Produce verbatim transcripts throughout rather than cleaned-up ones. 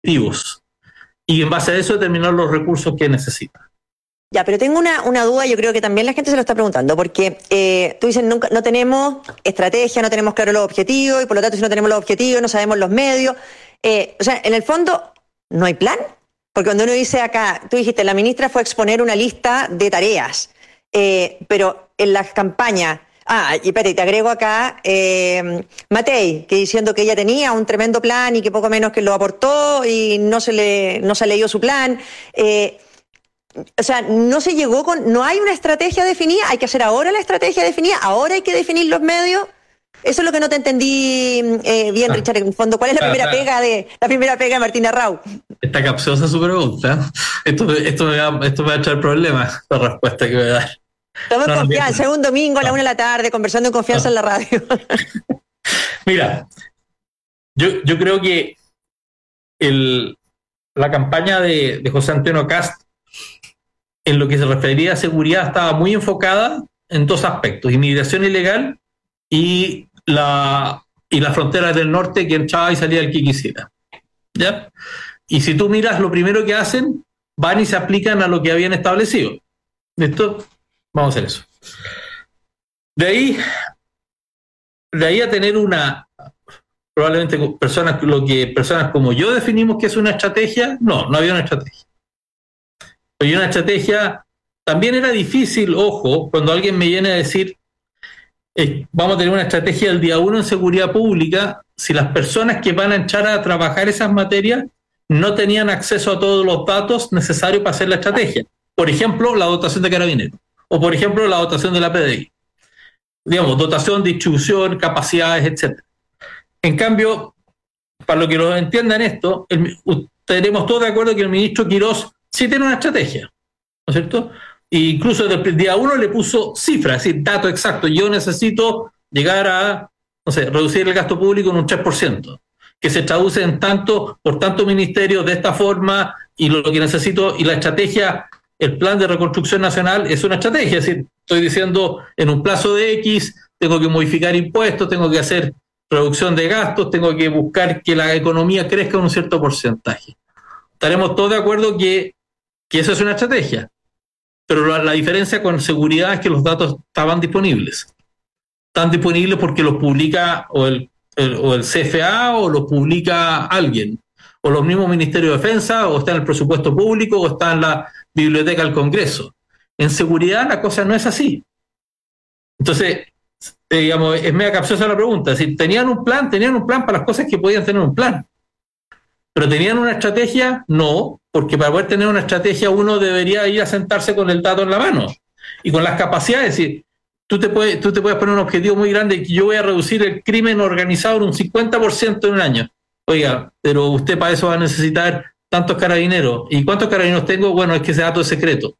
objetivos y en base a eso determinar los recursos que necesita. Ya, pero tengo una, una duda, yo creo que también la gente se lo está preguntando, porque eh, tú dices, nunca, no tenemos estrategia, no tenemos claro los objetivos, y por lo tanto si no tenemos los objetivos, no sabemos los medios. Eh, o sea, en el fondo, ¿no hay plan? Porque cuando uno dice acá, tú dijiste, la ministra fue a exponer una lista de tareas, eh, pero en las campañas, ah, y espérate, te agrego acá, eh, Matei, que diciendo que ella tenía un tremendo plan y que poco menos que lo aportó y no se le, no se leyó su plan. Eh, O sea, no se llegó con, no hay una estrategia definida, hay que hacer ahora la estrategia definida, ahora hay que definir los medios. Eso es lo que no te entendí eh, bien, ah, Richard, en el fondo. ¿Cuál es la ah, primera ah, pega de la primera pega de Martín Arrau? Está capciosa su pregunta. Esto, esto, me va, esto me va a echar problemas, la respuesta que voy a dar. Estamos no, en confianza, no, un domingo a la no. una de la tarde, conversando en confianza no. en la radio. Mira, yo, yo creo que el, la campaña de, de José Antonio Kast en lo que se refería a seguridad estaba muy enfocada en dos aspectos: inmigración ilegal y la y las fronteras del norte, que entraba y salía el que quisiera, ¿ya? Y si tú miras, lo primero que hacen, van y se aplican a lo que habían establecido. ¿Listo? Vamos a hacer eso. De ahí, de ahí a tener una, probablemente personas, lo que personas como yo definimos que es una estrategia, no, no había una estrategia. Y una estrategia, también era difícil, ojo, cuando alguien me viene a decir, eh, vamos a tener una estrategia del día uno en seguridad pública, si las personas que van a entrar a trabajar esas materias no tenían acceso a todos los datos necesarios para hacer la estrategia. Por ejemplo, la dotación de carabineros, o por ejemplo, la dotación de la P D I. Digamos, dotación, distribución, capacidades, etcétera. En cambio, para lo que lo entiendan esto, el, estaremos todos de acuerdo que el ministro Quirós sí tiene una estrategia, ¿no es cierto? E incluso desde el día uno le puso cifras, es decir, datos exactos. Yo necesito llegar a, no sé, reducir el gasto público en un tres por ciento, que se traduce en tanto, por tanto ministerio, de esta forma, y lo que necesito, y la estrategia, el plan de reconstrucción nacional es una estrategia, es decir, estoy diciendo, en un plazo de X, tengo que modificar impuestos, tengo que hacer reducción de gastos, tengo que buscar que la economía crezca en un cierto porcentaje. Estaremos todos de acuerdo que que eso es una estrategia, pero la, la diferencia con seguridad es que los datos estaban disponibles. Están disponibles porque los publica o el, el, o el C F A o los publica alguien, o los mismos Ministerios de Defensa, o está en el presupuesto público, o está en la biblioteca del Congreso. En seguridad la cosa no es así. Entonces, eh, digamos, es media capciosa la pregunta. Si tenían un plan, tenían un plan para las cosas que podían tener un plan. ¿Pero tenían una estrategia? No, porque para poder tener una estrategia uno debería ir a sentarse con el dato en la mano y con las capacidades. Es decir, tú te puedes, tú te puedes poner un objetivo muy grande, que yo voy a reducir el crimen organizado en un cincuenta por ciento en un año. Oiga, pero usted para eso va a necesitar tantos carabineros. ¿Y cuántos carabineros tengo? Bueno, es que ese dato es secreto.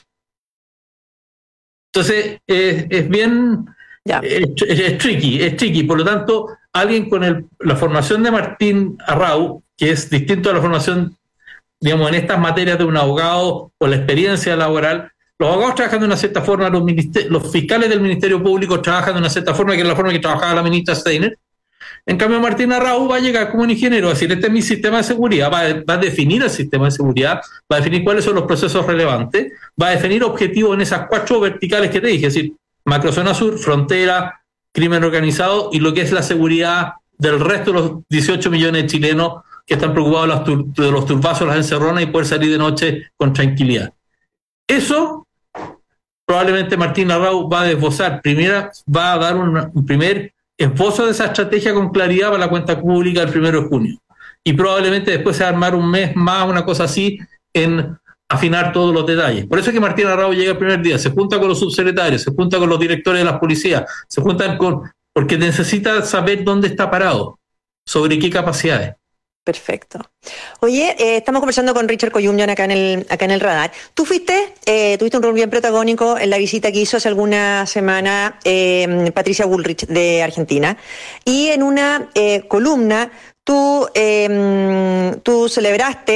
Entonces, es, es bien... Yeah. Es, es, es tricky, es tricky. Por lo tanto, alguien con el, la formación de Martín Arrau, que es distinto a la formación, digamos, en estas materias de un abogado o la experiencia laboral, los abogados trabajan de una cierta forma, los, los fiscales del Ministerio Público trabajan de una cierta forma, que es la forma que trabajaba la ministra Steiner. En cambio, Martín Arrau va a llegar como un ingeniero a decir, este es mi sistema de seguridad, va a, va a definir el sistema de seguridad, va a definir cuáles son los procesos relevantes, va a definir objetivos en esas cuatro verticales que te dije, es decir, macrozona sur, frontera, crimen organizado y lo que es la seguridad del resto de los dieciocho millones de chilenos que están preocupados de los, tur de los turbazos, las encerronas y poder salir de noche con tranquilidad. Eso probablemente Martín Arrau va a desbozar. Primera, va a dar un, un primer esbozo de esa estrategia con claridad para la cuenta pública el primero de junio. Y probablemente después se va a armar un mes más, una cosa así, en afinar todos los detalles. Por eso es que Martín Arrau llega el primer día, se junta con los subsecretarios, se junta con los directores de las policías, se juntan con... porque necesita saber dónde está parado, sobre qué capacidades. Perfecto. Oye, eh, estamos conversando con Richard Koyunyan acá en el, acá en el radar. Tú fuiste, eh, tuviste un rol bien protagónico en la visita que hizo hace alguna semana eh, Patricia Bullrich de Argentina, y en una eh, columna tú, eh, tú celebraste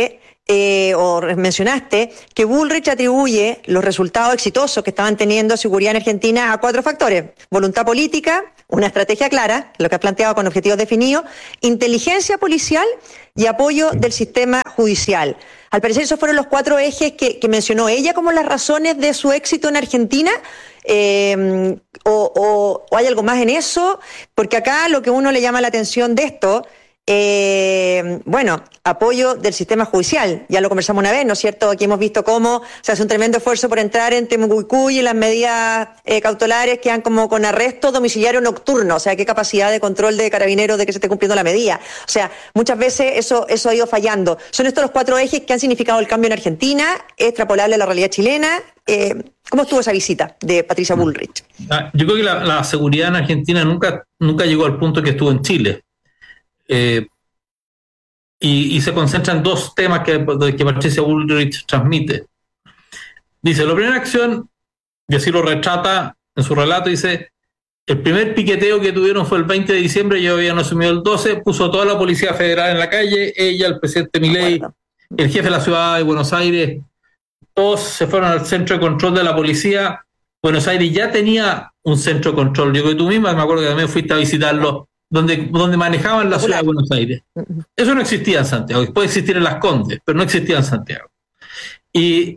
eh, o mencionaste que Bullrich atribuye los resultados exitosos que estaban teniendo seguridad en Argentina a cuatro factores: voluntad política, una estrategia clara, lo que has planteado con objetivos definidos, inteligencia policial y apoyo del sistema judicial. Al parecer esos fueron los cuatro ejes que, que mencionó ella como las razones de su éxito en Argentina. Eh, o, o, o hay algo más en eso, porque acá lo que uno le llama la atención de esto, eh, bueno, apoyo del sistema judicial, ya lo conversamos una vez, ¿no es cierto? Aquí hemos visto cómo se hace un tremendo esfuerzo por entrar en Temucuicui y las medidas eh, cautelares quedan como con arresto domiciliario nocturno, o sea, qué capacidad de control de carabineros de que se esté cumpliendo la medida. O sea, muchas veces eso, eso ha ido fallando. Son estos los cuatro ejes que han significado el cambio en Argentina, extrapolable a la realidad chilena. Eh, ¿Cómo estuvo esa visita de Patricia Bullrich? Yo creo que la, la seguridad en Argentina nunca, nunca llegó al punto que estuvo en Chile. Eh, y, y se concentra en dos temas que, que Patricia Bullrich transmite. Dice, la primera acción, y así lo retrata en su relato, dice, el primer piqueteo que tuvieron fue el veinte de diciembre, ellos habían asumido el doce, puso toda la Policía Federal en la calle, ella, el presidente Milei, el jefe de la ciudad de Buenos Aires, todos se fueron al centro de control de la policía. Buenos Aires ya tenía un centro de control, yo creo que tú misma, me acuerdo que también fuiste a visitarlo, donde, donde manejaban la ciudad de Buenos Aires. Eso no existía en Santiago, puede existir en Las Condes, pero no existía en Santiago. Y,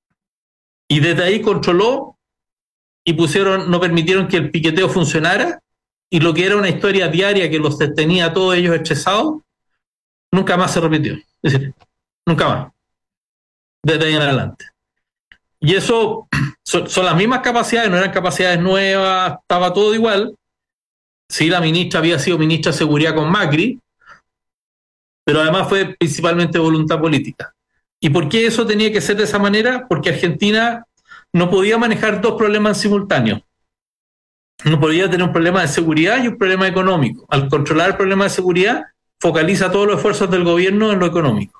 y desde ahí controló y pusieron, no permitieron que el piqueteo funcionara, y lo que era una historia diaria que los tenía a todos ellos estresados, nunca más se repitió. Es decir, nunca más. Desde ahí en adelante. Y eso son, son las mismas capacidades, no eran capacidades nuevas, estaba todo igual. Sí, la ministra había sido ministra de Seguridad con Macri, pero además fue principalmente voluntad política. ¿Y por qué eso tenía que ser de esa manera? Porque Argentina no podía manejar dos problemas en simultáneo. No podía tener un problema de seguridad y un problema económico. Al controlar el problema de seguridad, focaliza todos los esfuerzos del gobierno en lo económico.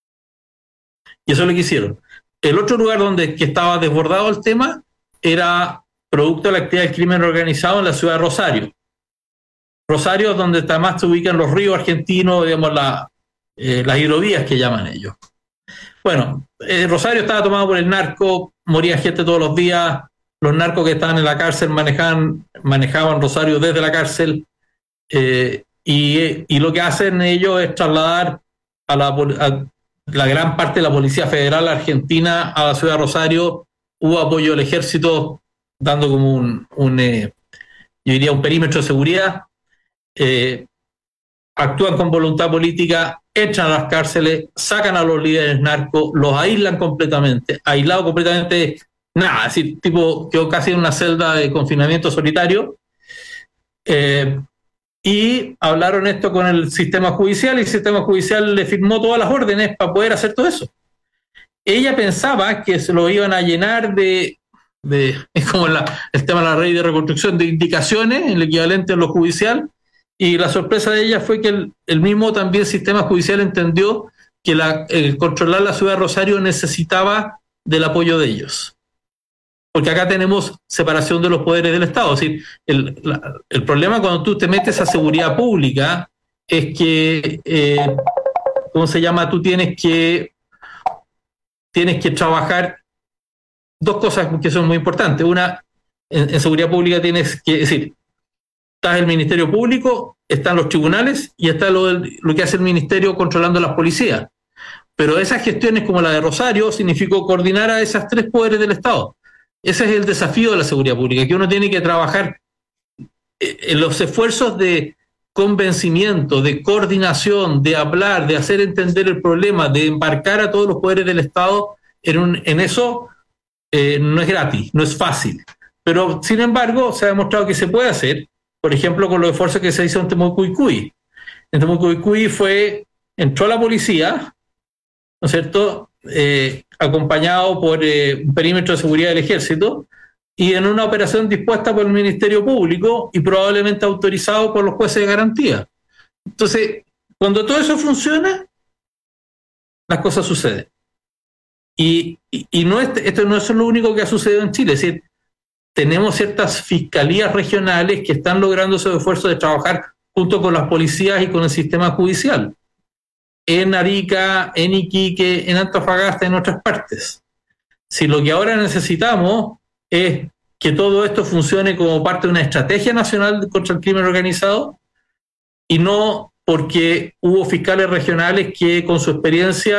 Y eso es lo que hicieron. El otro lugar donde que estaba desbordado el tema era producto de la actividad del crimen organizado en la ciudad de Rosario. Rosario es donde además se ubican los ríos argentinos, digamos, la, eh, las hidrovías que llaman ellos. Bueno, eh, Rosario estaba tomado por el narco, moría gente todos los días, los narcos que estaban en la cárcel manejaban, manejaban Rosario desde la cárcel, eh, y, y lo que hacen ellos es trasladar a la, a la gran parte de la Policía Federal Argentina a la ciudad de Rosario. Hubo apoyo del ejército dando como un, un eh, yo diría un perímetro de seguridad. Eh, actúan con voluntad política, entran a las cárceles, sacan a los líderes narcos, los aíslan completamente, aislado completamente, nada, es decir, tipo quedó casi en una celda de confinamiento solitario, eh, y hablaron esto con el sistema judicial, y el sistema judicial le firmó todas las órdenes para poder hacer todo eso. Ella pensaba que se lo iban a llenar de, de es como la, el tema de la ley de reconstrucción, de indicaciones, el equivalente en lo judicial. Y la sorpresa de ella fue que el, el mismo también sistema judicial entendió que la, el controlar la ciudad de Rosario necesitaba del apoyo de ellos. Porque acá tenemos separación de los poderes del Estado. Es decir, el, la, el problema cuando tú te metes a seguridad pública es que, eh, ¿cómo se llama? Tú tienes que, tienes que trabajar dos cosas que son muy importantes. Una, en, en seguridad pública tienes que decir, está el Ministerio Público, están los tribunales y está lo, del, lo que hace el Ministerio controlando las policías. Pero esas gestiones como la de Rosario significó coordinar a esas tres poderes del Estado. Ese es el desafío de la seguridad pública, que uno tiene que trabajar en los esfuerzos de convencimiento, de coordinación, de hablar, de hacer entender el problema, de embarcar a todos los poderes del Estado en, un, en eso, eh, no es gratis, no es fácil. Pero, sin embargo, se ha demostrado que se puede hacer. Por ejemplo, con los esfuerzos que se hizo en Temucuicui. En Temucuicui fue, entró la policía, ¿no es cierto?, eh, acompañado por eh, un perímetro de seguridad del ejército, y en una operación dispuesta por el Ministerio Público y probablemente autorizado por los jueces de garantía. Entonces, cuando todo eso funciona, las cosas suceden. Y, y, y no es, esto no es lo único que ha sucedido en Chile, es decir, tenemos ciertas fiscalías regionales que están logrando ese esfuerzo de trabajar junto con las policías y con el sistema judicial. en Arica, en Iquique, en Antofagasta, en otras partes. Si lo que ahora necesitamos es que todo esto funcione como parte de una estrategia nacional contra el crimen organizado y no porque hubo fiscales regionales que con su experiencia